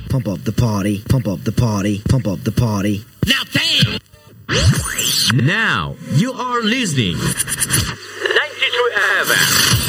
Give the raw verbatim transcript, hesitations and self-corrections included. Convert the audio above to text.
pump up the party, pump up the party, pump up the party. Now damn! Now you are listening ninety-two F M